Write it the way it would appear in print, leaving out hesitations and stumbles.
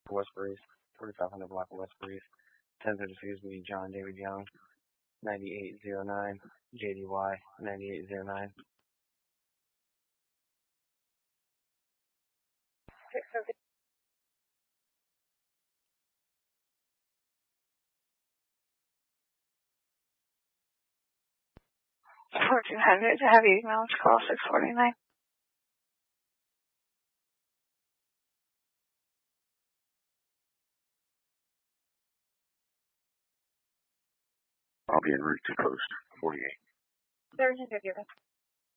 West Breeze, 4500 block of West Breeze. 1032 me, John David Young, 9809, JDY, 9809. 1400 to heavy mounts, call 649. I'll be en route to post 48. 1350.